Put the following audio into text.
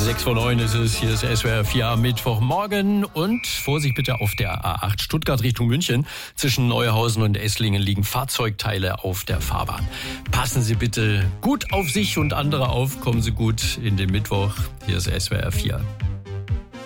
6:09 ist es, hier ist SWR 4 am Mittwochmorgen und Vorsicht bitte auf der A8 Stuttgart Richtung München. Zwischen Neuhausen und Esslingen liegen Fahrzeugteile auf der Fahrbahn. Passen Sie bitte gut auf sich und andere auf, kommen Sie gut in den Mittwoch. Hier ist SWR 4.